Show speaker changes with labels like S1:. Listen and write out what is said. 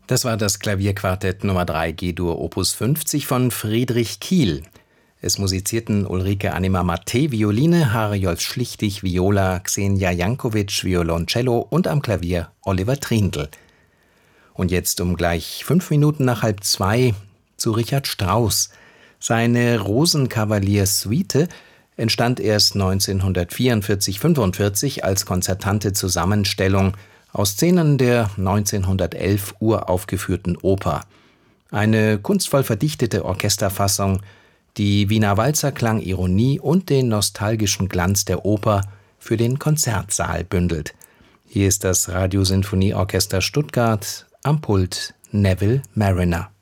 S1: Das war das Klavierquartett Nummer 3 G-Dur Opus 50 von Friedrich Kiel. Es musizierten Ulrike Anima-Mattei Violine, Harjolf Schlichtig Viola, Xenia Jankovic Violoncello und am Klavier Oliver Trindl. Und jetzt um gleich 5 Minuten nach 1:30 zu Richard Strauss. Seine Rosenkavalier-Suite entstand erst 1944/45 als konzertante Zusammenstellung aus Szenen der 1911 uraufgeführten Oper. Eine kunstvoll verdichtete Orchesterfassung, die Wiener Walzerklang, Ironie und den nostalgischen Glanz der Oper für den Konzertsaal bündelt. Hier ist das Radiosinfonieorchester Stuttgart, am Pult Neville Marriner.